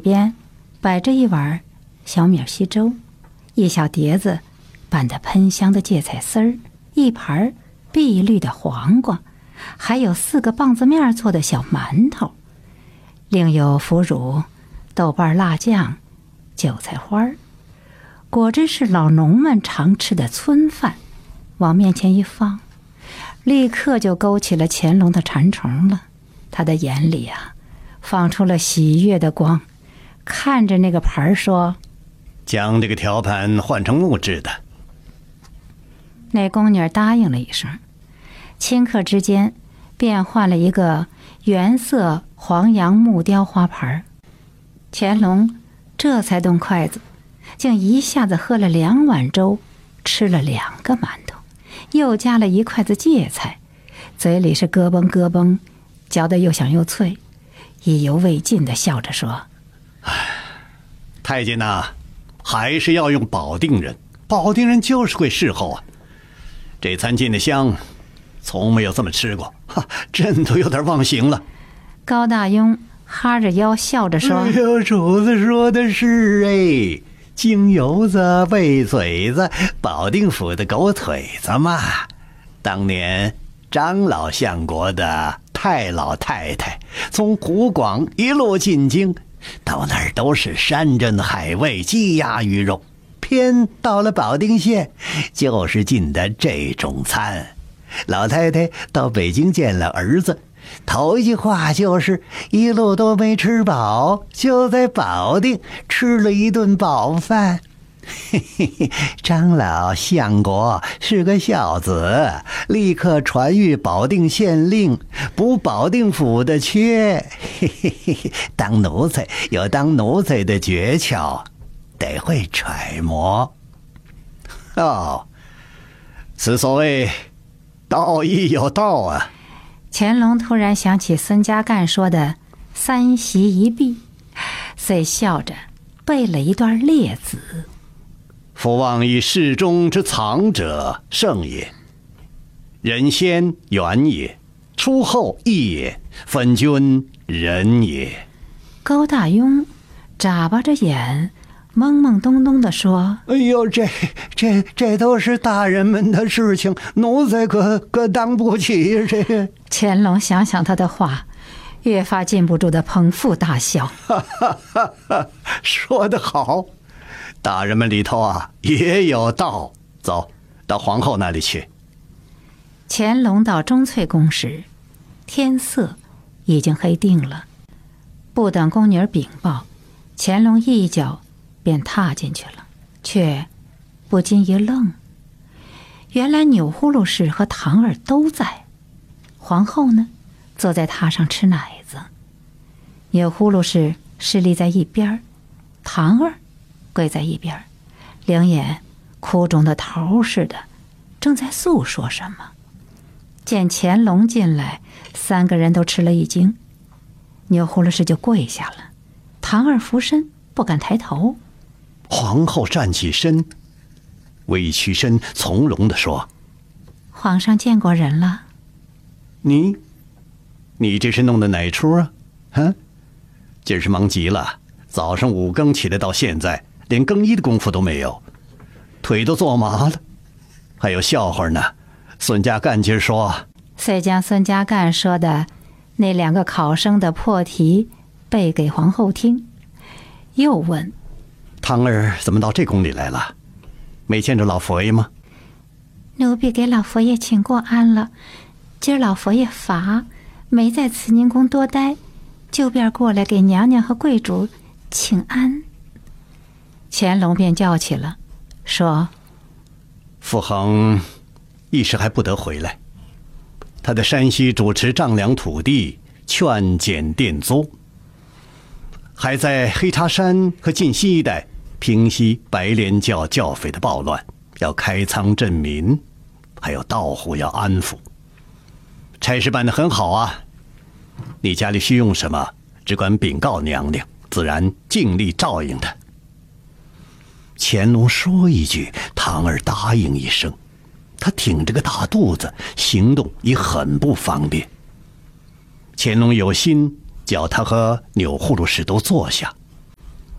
边摆着一碗小米稀粥，一小碟子拌得喷香的芥菜丝儿，一盘碧绿的黄瓜，还有4个棒子面做的小馒头，另有腐乳、豆瓣辣酱、韭菜花，果真是老农们常吃的村饭。往面前一放，立刻就勾起了乾隆的馋虫了。他的眼里放出了喜悦的光，看着那个盘说：“ 将这个条盘换成木质的。” 那宫女答应了一声，顷刻之间便换了一个原色黄杨木雕花盘。乾隆这才动筷子，竟一下子喝了2碗粥，吃了2个馒头，又加了1筷子芥菜，嘴里是咯嘣咯嘣，嚼得又响又脆，意犹未尽地笑着说：“ 太监呐，还是要用保定人，保定人就是会侍候啊。这餐进的香，从没有这么吃过，朕都有点忘形了。” 高大庸哈着腰笑着说：“ 哎呦，主子说的是哎，京油子、背嘴子、保定府的狗腿子嘛。当年张老相国的太老太太从湖广一路进京，到那儿都是山珍海味、鸡鸭鱼肉，偏到了保定县，就是进的这种餐。老太太到北京见了儿子，头一句话就是一路都没吃饱，就在保定吃了一顿饱饭。嘿嘿嘿，张老相国是个孝子，立刻传谕保定县令，补保定府的缺。嘿嘿嘿，当奴才有当奴才的诀窍，得会揣摩。哦，此所谓道义有道啊。 乾隆突然想起孙家干说的3席一毕，遂笑着背了一段列子：“ 夫望以事中之藏者胜也，人先远也，出后义也，分君仁也。” 高大庸眨巴着眼，懵懵懂懂地说：“ 哎呦，这都是大人们的事情，奴才可当不起这个。” 乾隆想想他的话，越发禁不住的捧腹大笑。 说得好，大人们里头也有道。走到皇后那里去。 乾隆到钟粹宫时，天色已经黑定了，不等宫女禀报，乾隆一脚便踏进去了，却不禁一愣。原来钮祜禄氏和唐儿都在，皇后呢，坐在榻上吃奶子。钮祜禄氏侍立在一边，唐儿跪在一边，两眼哭肿的头似的，正在诉说什么。见乾隆进来，3个人都吃了一惊。钮祜禄氏就跪下了，唐儿俯身不敢抬头。 皇后站起身，微屈身从容地说：“ 皇上见过人了。” 你这是弄的哪出啊？今儿是忙极了，早上5更起来到现在，连更衣的功夫都没有，腿都坐麻了。还有笑话呢，孙家干今儿说， 遂将孙家干说的那2个考生的破题背给皇后听，又问：“ 唐儿怎么到这宫里来了？没见着老佛爷吗？”“ 奴婢给老佛爷请过安了，今儿老佛爷乏，没在慈宁宫多待，就便过来给娘娘和贵主请安。”乾隆便叫起了，说：“ 傅恒一时还不得回来，他在山西主持丈量土地，劝减佃租，还在黑茶山和晋西一带平息白莲教教匪的暴乱，要开仓赈民，还有盗户要安抚。差事办得很好啊，你家里需用什么，只管禀告娘娘，自然尽力照应他。”乾隆说一句，唐儿答应一声。他挺着个大肚子，行动也很不方便。乾隆有心叫他和钮祜禄氏都坐下，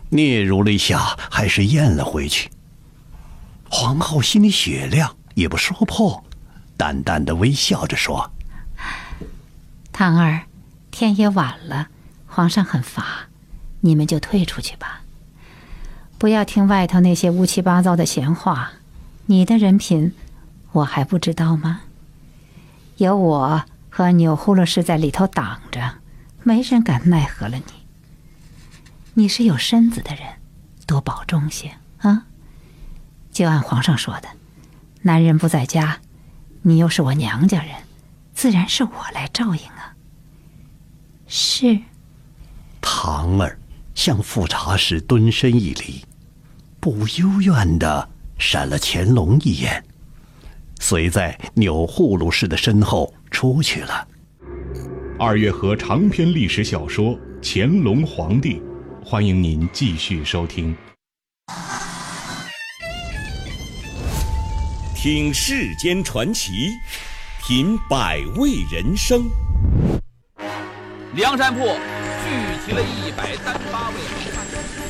嗫嚅了一下，还是咽了回去。皇后心里雪亮，也不说破，淡淡的微笑着说：“ 堂儿，天也晚了，皇上很乏，你们就退出去吧，不要听外头那些乌七八糟的闲话。你的人品我还不知道吗？有我和钮祜禄氏在里头挡着，没人敢奈何了你。你是有身子的人，多保重些啊！就按皇上说的，男人不在家，你又是我娘家人，自然是我来照应啊。”是。 堂儿向富察氏蹲身一礼，不幽怨地闪了乾隆一眼，随在钮祜禄氏的身后出去了。 2月河长篇历史小说《乾隆皇帝》，欢迎您继续收听。 听世间传奇，品百味人生。 梁山泊聚集了138位好汉。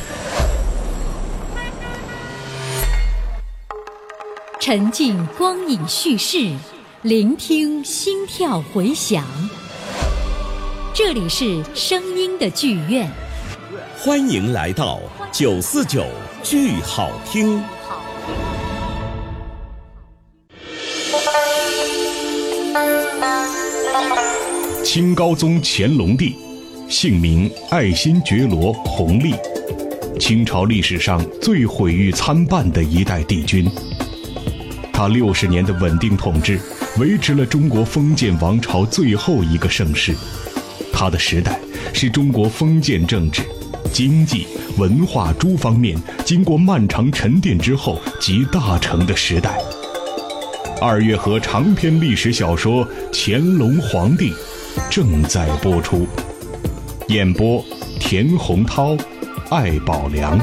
沉浸光影叙事，聆听心跳回响。这里是声音的剧院， 欢迎来到949剧好听。 清高宗乾隆帝，姓名爱新觉罗·弘历，清朝历史上最毁誉参半的一代帝君。他60年的稳定统治，维持了中国封建王朝最后一个盛世。他的时代是中国封建政治、经济、文化诸方面经过漫长沉淀之后集大成的时代。2月河长篇历史小说《乾隆皇帝》正在播出，演播田洪涛、艾宝良。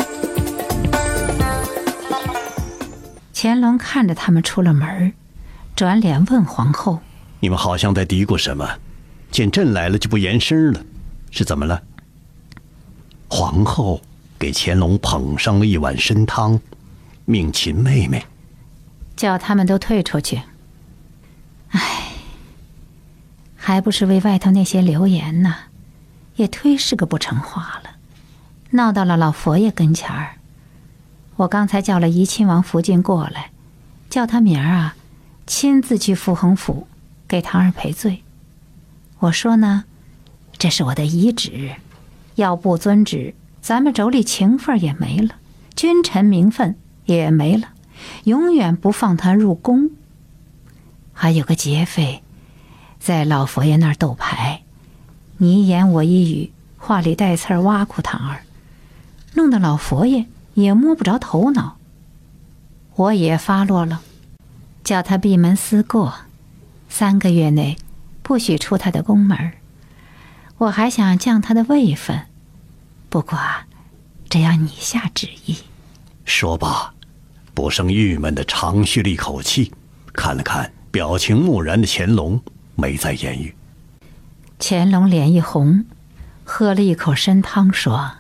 乾隆看着他们出了门，转脸问皇后：“ 你们好像在嘀咕什么？见朕来了就不言声了，是怎么了？”皇后给乾隆捧上了一碗参汤，命秦妹妹叫他们都退出去。唉，还不是为外头那些流言呢，也忒是个不成话了，闹到了老佛爷跟前儿。我刚才叫了怡亲王福晋过来，叫他明儿亲自去傅恒府给堂儿赔罪。我说呢，这是我的遗旨，要不遵旨，咱们妯娌情分也没了，君臣名分也没了，永远不放他入宫。还有个劫匪在老佛爷那儿斗牌，你一言我一语，话里带刺儿挖苦堂儿，弄得老佛爷也摸不着头脑。我也发落了，叫他闭门思过，3个月内不许出他的宫门。我还想降他的位分，不过只要你下旨意。 说罢，不胜郁闷地长吁了一口气，看了看表情木然的乾隆，没再言语。 乾隆脸一红，喝了一口参汤，说：“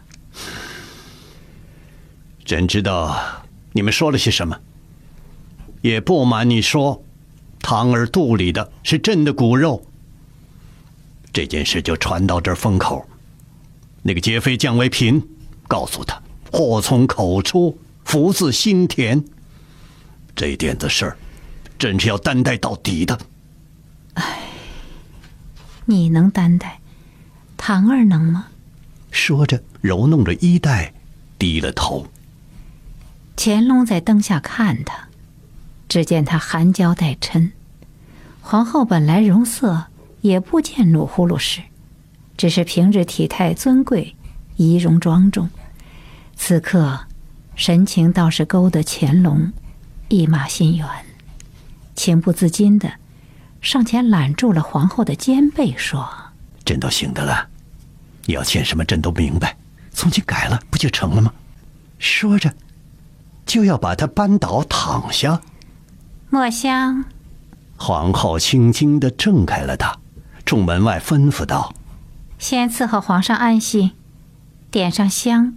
朕知道你们说了些什么，也不瞒你说，堂儿肚里的是朕的骨肉。这件事就传到这儿风口，那个劫匪降为嫔，告诉他祸从口出，福自心田。这点子事儿，朕是要担待到底的。” 哎，你能担待，堂儿能吗？ 说着揉弄着衣带，低了头。 乾隆在灯下看他，只见他含娇带嗔。皇后本来容色也不见努祜禄氏，只是平日体态尊贵，仪容庄重，此刻神情倒是勾得乾隆一马心猿，情不自禁的上前揽住了皇后的肩背，说：“ 朕都醒得了，你要欠什么朕都明白，从今改了不就成了吗？”说着就要把他扳倒躺下。 墨香。 皇后轻轻地挣开了他，冲门外吩咐道：“ 先伺候皇上安息，点上香。”